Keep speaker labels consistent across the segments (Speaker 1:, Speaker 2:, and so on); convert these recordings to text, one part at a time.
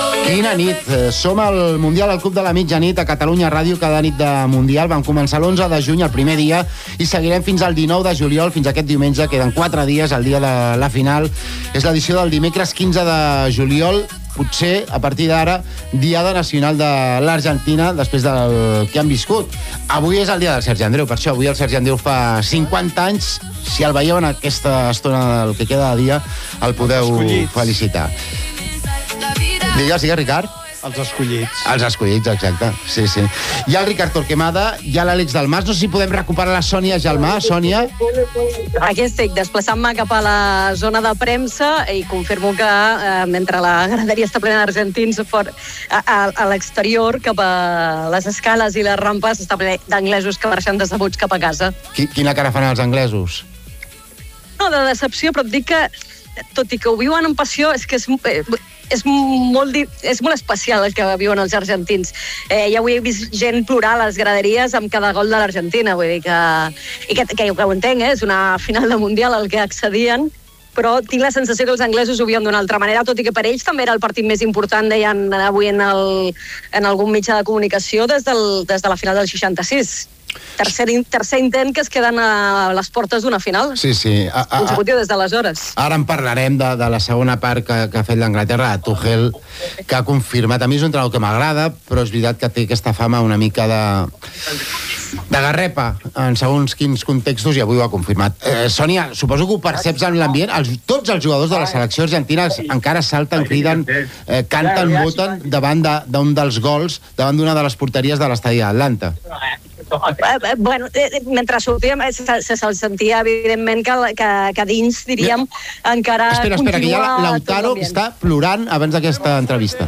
Speaker 1: Quina nit. Som al Mundial al Club de la Mitjanit a Catalunya Ràdio cada nit de Mundial. Vam començar l'11 de juny, el primer dia, i seguirem fins al 19 de juliol, fins aquest diumenge. Queden 4 dies, el dia de la final. És l'edició del dimecres 15 de juliol. Potser, a partir d'ara, Diada Nacional de l'Argentina, després del que han viscut. Avui és el dia del Sergi Andreu, per això avui el Sergi Andreu fa 50 anys. Si el veieu en aquesta estona del que queda de dia, el podeu felicitar. Digues, Ricard.
Speaker 2: Els escollits.
Speaker 1: Els escollits, exacte. Sí, sí. Hi ha el Ricard Torquemada, hi ha l'Àlex Dalmas. No sé si podem recuperar la Sònia Gelmà. Sònia?
Speaker 3: Aquí estic, desplaçant-me cap a la zona de premsa i confirmo que mentre la graderia està plena d'argentins a l'exterior, cap a les escales i les rampes, està ple d'anglesos que marxen decebuts cap a casa.
Speaker 1: Quina cara fan els anglesos?
Speaker 3: No, de decepció, però et dic que, tot i que ho viuen amb passió, és que és molt especial el que viuen els argentins. Ja avui he vist gent plorar a les graderies amb cada gol de l'Argentina, vull dir que ho entenc, és una final de Mundial al que accedien, però tinc la sensació que els anglesos ho viuen d'una altra manera, tot i que per ells també era el partit més important, deien avui en algun mitjà de comunicació, des de la final del 66. Tercer intent que es queden a les portes d'una final.
Speaker 1: Sí, sí.
Speaker 3: Consecutiu des d'aleshores.
Speaker 1: Ara en parlarem de la segona part que ha fet l'Anglaterra, Tuchel, que ha confirmat. A mi és un entrenador que m'agrada, però és veritat que té aquesta fama una mica de garrepa en segons quins contextos, i avui ho ha confirmat. Sònia, suposo que ho perceps en l'ambient. Tots els jugadors de la selecció argentina encara salten, criden, canten, voten davant d'un dels gols, davant d'una de les porteries de l'estadi d'Atlanta.
Speaker 3: Bueno, mentre sortíem se'l sentia evidentment que dins, diríem, encara
Speaker 1: continua... Espera, que ja Lautaro està plorant abans d'aquesta entrevista.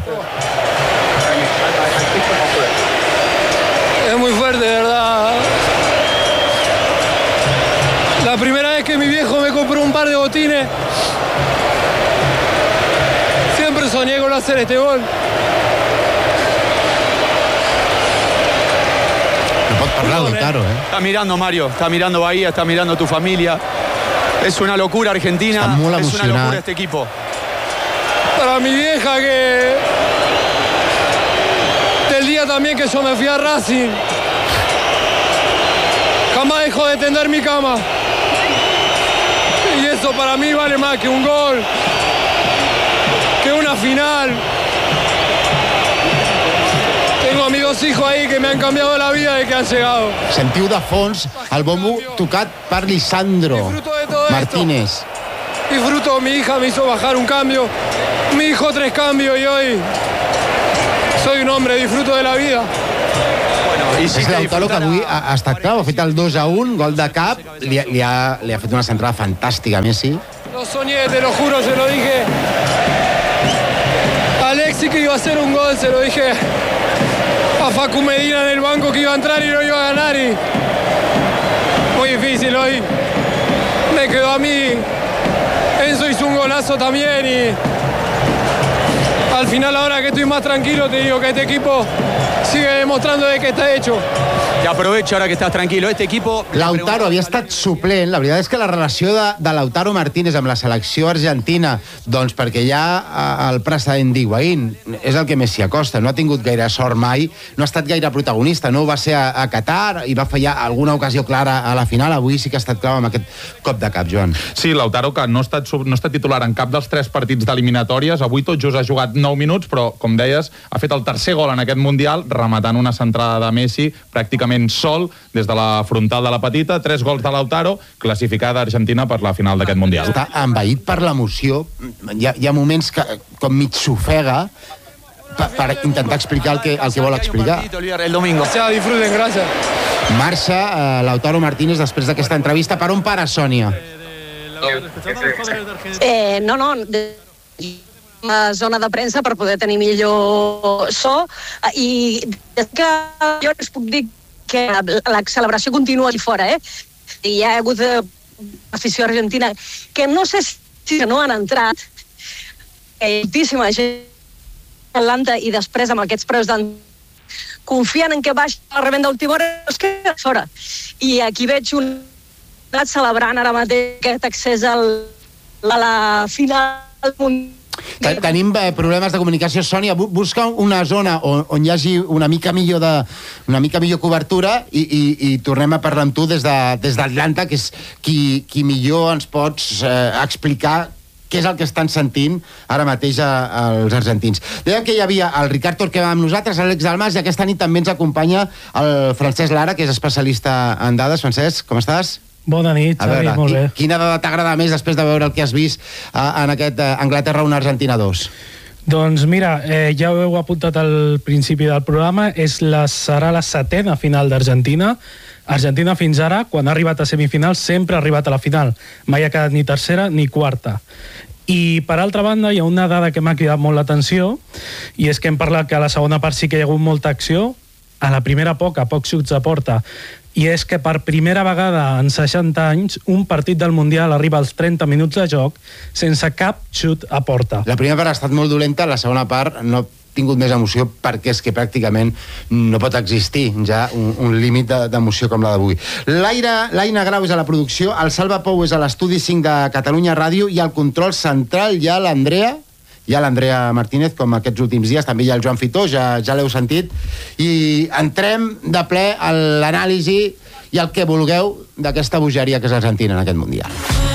Speaker 4: Es muy fuerte, de verdad. La primera vez que mi viejo me compró un par de botines, siempre soñé con hacer este gol.
Speaker 1: Lautaro,
Speaker 2: Está mirando Mario, está mirando Bahía, está mirando tu familia. Es una locura Argentina, es una locura este equipo.
Speaker 4: Para mi vieja, que del día también que yo me fui a Racing, jamás dejó de tender mi cama. Y eso para mí vale más que un gol, que una final. Tengo a mis 2 hijos ahí que me han cambiado la vida desde que han llegado.
Speaker 1: Sentiu de fons el bombo tocat per Lisandro Martínez.
Speaker 4: Disfruto, mi hija me hizo bajar un cambio, mi hijo 3 cambios, y hoy soy un hombre, disfruto de la vida.
Speaker 1: És Lautaro que avui ha estat clar, ha fet el 2-1, gol de cap, li ha fet una centrada fantàstica a Messi.
Speaker 4: Lo soñé, te lo juro, se lo dije a Alexis que iba a hacer un gol, se lo dije a Facu Medina en el banco que iba a entrar y no iba a ganar, y muy difícil hoy. Me quedó a mí. Enzo hizo un golazo también, y al final, ahora que estoy más tranquilo, te digo que este equipo sigue demostrando de que está hecho.
Speaker 2: Te aprovecho ara que estàs tranquil·lo. Este equipo...
Speaker 1: Lautaro havia estat suplent. La veritat és que la relació de Lautaro Martínez amb la selecció argentina, doncs perquè hi ha el precedent d'Higuaín, és el que més s'hi acosta. No ha tingut gaire sort mai, no ha estat gaire protagonista, no va ser a Qatar i va fallar alguna ocasió clara a la final. Avui sí que ha estat clau amb aquest cop de cap, Joan.
Speaker 5: Sí, Lautaro, que no ha estat titular en cap dels 3 partits d'eliminatòries. Avui tot just ha jugat 9 minuts, però, com deies, ha fet el tercer gol en aquest Mundial, rematant una centrada de Messi, pràcticament sol, des de la frontal de la petita. 3 gols de Lautaro, classificada Argentina per la final d'aquest Mundial.
Speaker 1: Està envaït per l'emoció. Hi ha moments que com mig s'ofega per intentar explicar el que vol explicar.
Speaker 4: Disfruten, gràcies.
Speaker 1: Marxa Lautaro Martínez després d'aquesta entrevista. Per on para, Sònia?
Speaker 3: La zona de premsa per poder tenir millor so, i des que jo us puc dir que la celebració continua allà fora, i hi ha hagut afició argentina que no sé si no han entrat, moltíssima gent a Atlanta, i després amb aquests preus confien en que baixi la revenda del Timor, es queda fora. I aquí veig un celebrant ara mateix aquest accés a la final mundial
Speaker 1: Tenim problemes de comunicació. Sònia, busca una zona on hi hagi una mica millor cobertura i tornem a parlar amb tu des d'Atlanta, que és qui millor ens pots explicar què és el que estan sentint ara mateix els argentins. Dèiem que hi havia el Ricard Torquemada amb nosaltres, l'Àlex Dalmas, i aquesta nit també ens acompanya el Francesc Lara, que és especialista en dades. Francesc, com estàs?
Speaker 6: Bona nit, Xavi, molt bé.
Speaker 1: Quina dada t'agrada més després de veure el que has vist en aquest Anglaterra 1, Argentina 2?
Speaker 6: Doncs mira, ja ho heu apuntat al principi del programa, serà la 7ª final d'Argentina. Argentina fins ara, quan ha arribat a semifinals, sempre ha arribat a la final. Mai ha quedat ni tercera ni quarta. I, per altra banda, hi ha una dada que m'ha cridat molt l'atenció, i és que hem parlat que a la segona part sí que hi ha hagut molta acció, a la primera pocs xuts a porta, i és que per primera vegada en 60 anys un partit del Mundial arriba als 30 minuts de joc sense cap xut a porta.
Speaker 1: La primera part ha estat molt dolenta, la segona part no tingut més emoció perquè és que pràcticament no pot existir ja un límit d'emoció com la d'avui. L'Aina Grau és a la producció, el Salva Pou és a l'estudi 5 de Catalunya Ràdio i al control central hi ha l'Andrea Martínez, com aquests últims dies, també hi ha el Joan Fitó, ja l'heu sentit, i entrem de ple a l'anàlisi i el que vulgueu d'aquesta bogeria que és Argentina en aquest Mundial.